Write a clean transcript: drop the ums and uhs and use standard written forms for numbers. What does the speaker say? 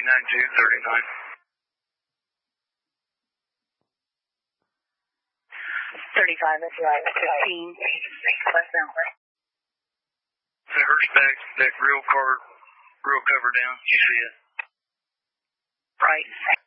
239-239. 35, that's right, 15. The hearse back grill cover down. You see it? Right.